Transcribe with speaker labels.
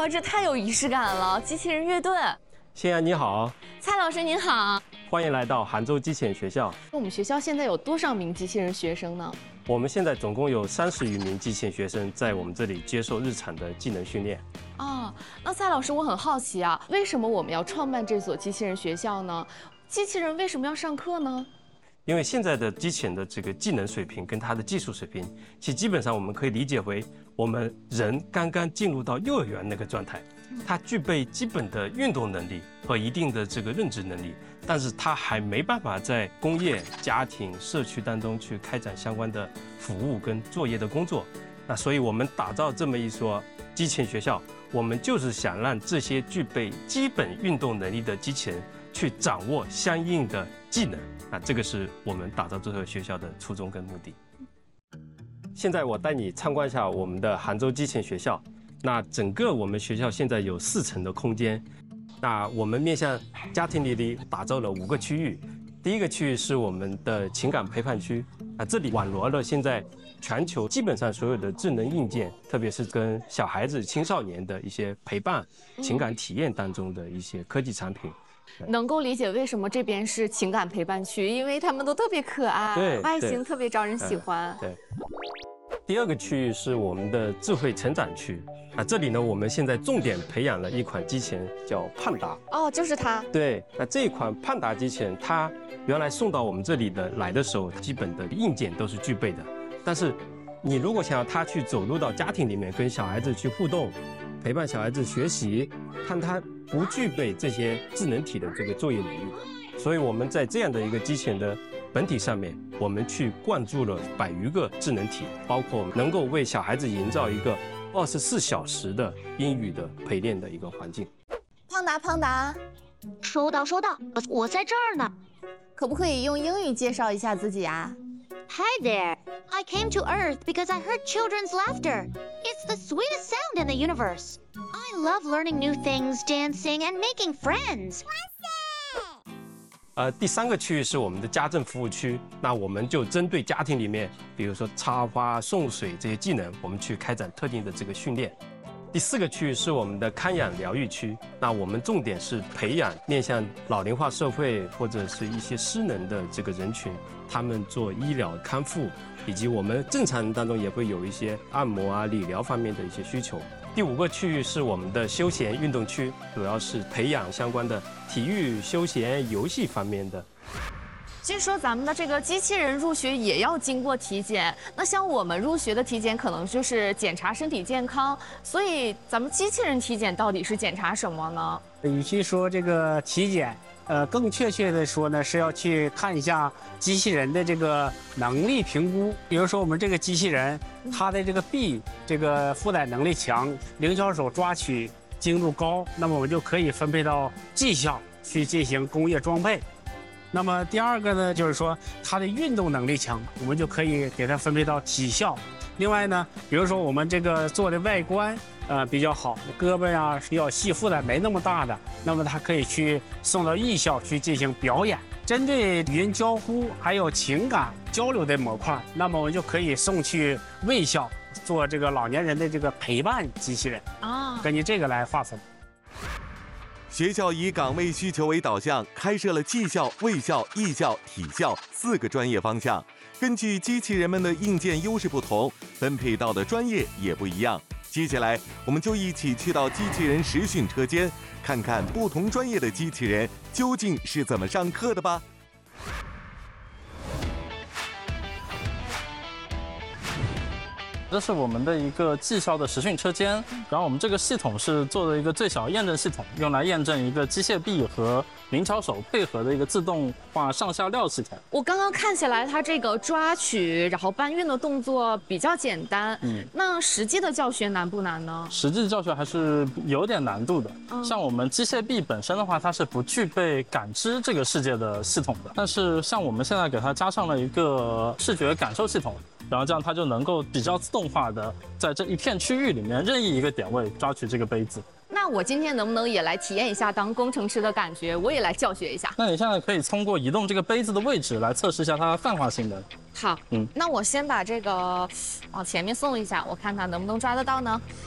Speaker 1: 这太有仪式感了！机器人乐队，
Speaker 2: 欣然你好，
Speaker 1: 蔡老师您好，
Speaker 2: 欢迎来到杭州机器人学校。
Speaker 1: 我们学校现在有多少名机器人学生呢？
Speaker 2: 我们现在总共有30余名机器人学生在我们这里接受日常的技能训练。
Speaker 1: 哦，那蔡老师，我很好奇啊，为什么我们要创办这所机器人学校呢？机器人为什么要上课呢？
Speaker 2: 因为现在的机器人的这个技能水平跟它的技术水平，其基本上我们可以理解为我们人刚刚进入到幼儿园那个状态，它具备基本的运动能力和一定的这个认知能力，但是它还没办法在工业、家庭、社区当中去开展相关的服务跟作业的工作。那所以我们打造这么一所机器人学校，我们就是想让这些具备基本运动能力的机器人去掌握相应的技能。那这个是我们打造这所学校的初衷跟目的。现在我带你参观一下我们的杭州机器人学校。那整个我们学校现在有4层的空间。那我们面向家庭里打造了5个区域。第一个区域是我们的情感陪伴区。这里网罗了现在全球基本上所有的智能硬件，特别是跟小孩子、青少年的一些陪伴、情感体验当中的一些科技产品。
Speaker 1: 能够理解为什么这边是情感陪伴区，因为他们都特别可爱，
Speaker 2: 对，
Speaker 1: 外形特别招人喜欢。
Speaker 2: 对。第二个区域是我们的智慧成长区。这里呢，我们现在重点培养了一款机器人，叫胖达。
Speaker 1: 哦，就是它。
Speaker 2: 对，那这一款胖达机器人，它原来送到我们这里来的时候，基本的硬件都是具备的。但是，你如果想要它去走入到家庭里面，跟小孩子去互动，陪伴小孩子学习，看它不具备这些智能体的这个作业能力。所以我们在这样的一个机器人的本体上面，我们去灌注了100余个智能体，包括能够为小孩子营造一个24小时的英语的陪练的一个环境。
Speaker 1: 胖达，
Speaker 3: 收到，我在这儿呢。
Speaker 1: 可不可以用英语介绍一下自己啊？
Speaker 3: Hi there. I came to Earth because I heard children's laughter. It's the sweetest sound in the universe. I love learning new things, dancing, and making friends.
Speaker 2: 第3个区域是我们的家政服务区。那我们就针对家庭里面，比如说插花、送水这些技能，我们去开展特定的这个训练。第4个区域是我们的康养疗愈区。那我们重点是培养面向老龄化社会或者是一些失能的这个人群，他们做医疗康复，以及我们正常人当中也会有一些按摩啊、理疗方面的一些需求。第5个区域是我们的休闲运动区，主要是培养相关的体育、休闲、游戏方面的。
Speaker 1: 据说咱们的这个机器人入学也要经过体检，那像我们入学的体检可能就是检查身体健康，所以咱们机器人体检到底是检查什么呢？
Speaker 4: 与其说这个体检，更确切的说呢，是要去看一下机器人的这个能力评估。比如说我们这个机器人，它的这个臂这个负载能力强，灵巧手抓取精度高，那么我们就可以分配到技校去进行工业装配。那么第二个呢，就是说它的运动能力强，我们就可以给它分配到体校。另外呢，比如说我们这个做的外观比较好，胳膊呀比较细，负载没那么大的，那么它可以去送到艺校去进行表演。针对语音交互还有情感交流的模块，那么我们就可以送去卫校做这个老年人的这个陪伴机器人啊，根据这个来划分。
Speaker 5: 学校以岗位需求为导向，开设了技校、卫校、艺校、体校4个专业方向。根据机器人们的硬件优势不同，分配到的专业也不一样。接下来，我们就一起去到机器人实训车间，看看不同专业的机器人究竟是怎么上课的吧。
Speaker 6: 这是我们的一个技校的实训车间，然后我们这个系统是做的一个最小验证系统，用来验证一个机械臂和灵巧手配合的一个自动化上下料系统。
Speaker 1: 我刚刚看起来它这个抓取然后搬运的动作比较简单，那实际的教学难不难呢？
Speaker 6: 实际教学还是有点难度的。像我们机械臂本身的话，它是不具备感知这个世界的系统的，但是像我们现在给它加上了一个视觉感受系统。然后这样它就能够比较自动化的在这一片区域里面任意一个点位抓取这个杯子。
Speaker 1: 那我今天能不能也来体验一下当工程师的感觉？我也来教学一下。
Speaker 6: 那你现在可以通过移动这个杯子的位置来测试一下它的泛化性能。
Speaker 1: 好，那我先把这个往前面送一下，我看看能不能抓得到呢？